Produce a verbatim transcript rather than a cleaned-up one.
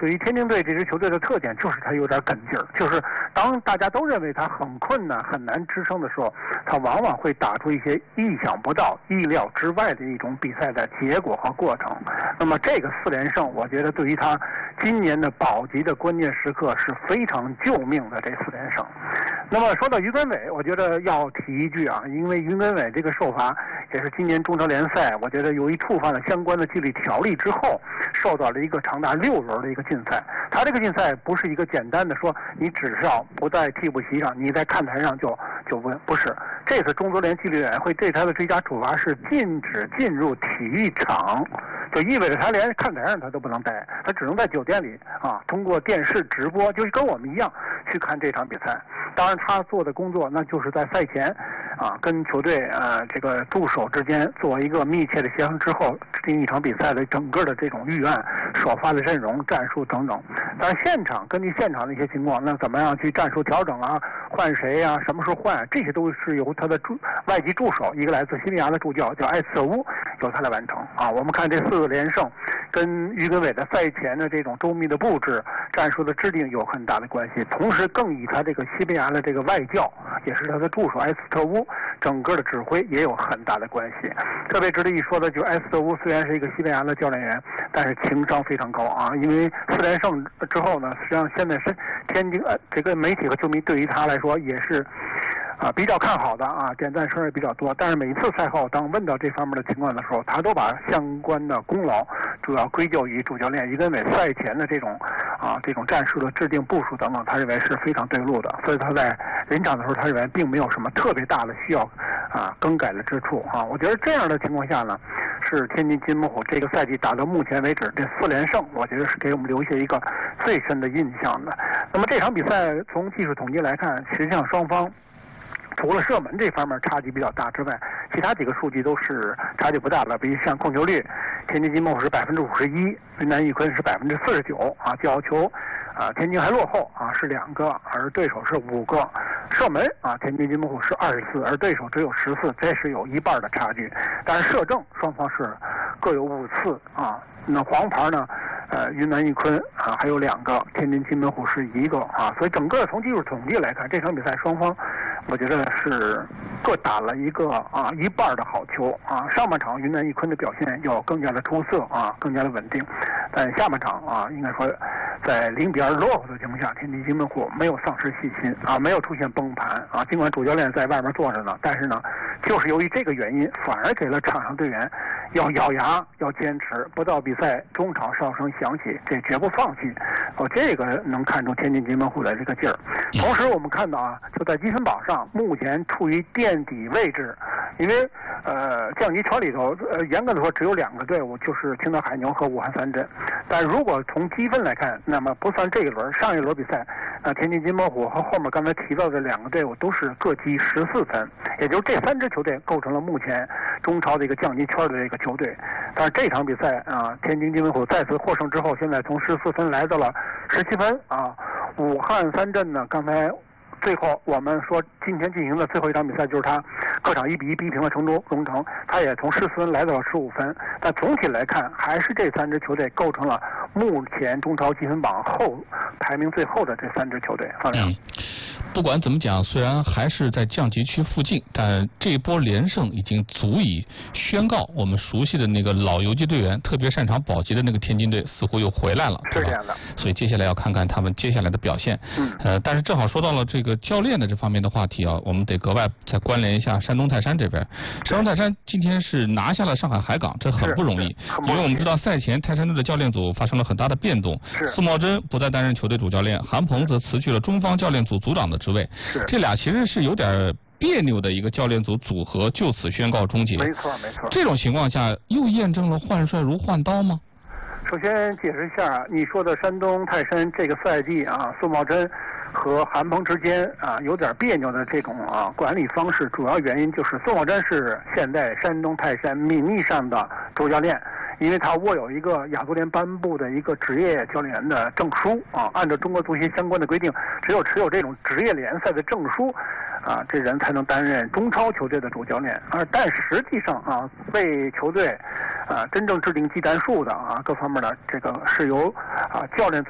对于天津队这支球队的特点就是他有点梗劲儿，就是当大家都认为他很困难很难支撑的时候，他往往会打出一些意想不到意料之外的一种比赛的结果和过程。那么这个四连胜我觉得对于他今年的保级的关键时刻是非常救命的，这四连胜。那么说到于根伟，我觉得要提一句啊，因为于根伟这个受罚也是今年中超联赛，我觉得由于触犯了相关的纪律条例之后，受到了一个长达六轮的一个禁赛。他这个禁赛不是一个简单的说你只是要不在替补席上，你在看台上就就不不是。这次中足联纪律委员会对他的追加处罚是禁止进入体育场，就意味着他连看台上他都不能待，他只能在酒店里啊，通过电视直播，就是跟我们一样去看这场比赛。当然他做的工作那就是在赛前啊跟球队呃这个助手之间做一个密切的协商之后，制定一场比赛的整个的这种预案、首发的阵容、战术等等。但是现场根据现场的一些情况，那怎么样去战术调整啊，换谁啊，什么时候换，这些都是由他的助外籍助手，一个来自西班牙的助教叫埃斯特乌，由他来完成啊。我们看这四个连胜跟于根伟的赛前的这种周密的布置、战术的制定有很大的关系，同时更以他这个西班牙的这个外教，也是他的助手埃斯特乌整个的指挥也有很大的关系。特别值得一说的就是埃斯特乌虽然是一个西班牙的教练员，但是情商非常高啊，因为四连胜之后呢，实际上现在是天津呃这个媒体和球迷对于他来说也是啊，比较看好的啊，点赞声也比较多。但是每次赛后，当问到这方面的情况的时候，他都把相关的功劳主要归咎于主教练于根伟赛前的这种啊这种战术的制定部署等等，他认为是非常对路的。所以他在临场的时候，他认为并没有什么特别大的需要啊更改的之处啊。我觉得这样的情况下呢，是天津津门虎这个赛季打到目前为止这四连胜，我觉得是给我们留下一个最深的印象的。那么这场比赛从技术统计来看，实际上双方除了射门这方面差距比较大之外，其他几个数据都是差距不大的。比如像控球率，天津津门虎是百分之五十一，云南玉坤是百分之四十九啊，角球啊天津还落后啊是两个，而对手是五个。射门啊天津津门虎是二十四，而对手只有十四，这是有一半的差距。但是射正双方是各有五次啊，那黄牌呢？呃，云南玉坤啊还有两个，天津津门虎是一个啊，所以整个从技术统计来看，这场比赛双方我觉得是各打了一个啊一半的好球啊。上半场云南玉坤的表现要更加的出色啊，更加的稳定，但下半场啊应该说在零比二落后的情况下，天津津门虎没有丧失信心啊，没有出现崩盘啊。尽管主教练在外面坐着呢，但是呢，就是由于这个原因，反而给了场上队员要咬牙要坚持，不到比赛中场哨声响起，这绝不放弃。哦，这个能看出天津津门虎的这个劲儿。同时我们看到啊，就在积分榜上目前处于垫底位置，因为呃降级圈里头呃严格的说只有两个队伍，就是青岛海牛和武汉三镇。但如果从积分来看，那么不算这一轮，上一轮比赛，呃天津津门虎和后面刚才提到的两个队伍都是各积十四分，也就是这三支球队构成了目前中超的一个降级圈的这个球队。但是这场比赛啊，天津津门虎再次获胜之后，现在从十四分来到了十七分啊。武汉三镇呢，刚才最后我们说今天进行的最后一场比赛就是他客场一比一逼平了成都荣城，他也从十四分来到了十五分。但总体来看，还是这三支球队构成了目前中超积分榜后排名最后的这三支球队。方亮。 嗯，不管怎么讲，虽然还是在降级区附近，但这一波连胜已经足以宣告我们熟悉的那个老游击队员，特别擅长保级的那个天津队似乎又回来了， 是这样的。 所以接下来要看看他们接下来的表现。 嗯， 呃，但是正好说到了这个教练的这方面的话题啊，我们得格外再关联一下山东泰山这边。山东泰山今天是拿下了上海海港，这很不容易，因为我们知道赛前泰山队的教练组发生了很大的变动，苏茂贞不再担任球队主教练，韩鹏则辞去了中方教练组组长的职位，这俩其实是有点别扭的一个教练组组合就此宣告终结。 没错没错。这种情况下又验证了换帅如换刀吗？ 首先解释一下你说的山东泰山这个赛季啊，苏茂贞和韩鹏之间啊有点别扭的这种啊管理方式，主要原因就是苏茂贞是现在山东泰山名义上的主教练，因为他握有一个亚足联颁布的一个职业教练员的证书啊，按照中国足协相关的规定，只有持有这种职业联赛的证书啊，这人才能担任中超球队的主教练。而但实际上啊，为球队啊真正制定技战术的啊各方面的这个是由啊教练组